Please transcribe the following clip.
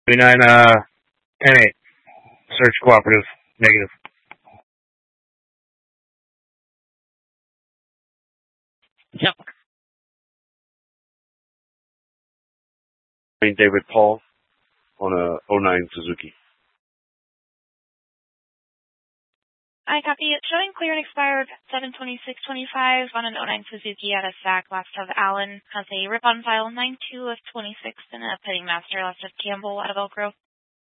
29, 10-8. Search cooperative. Negative. Yep. David Paul on a '09 Suzuki. I copy. It's showing clear and expired 7/26/25 on an '09 Suzuki at a SAC. Last of Allen has a rip on file 9/2 of 26 and a petting master last of Campbell out of Elk Grove.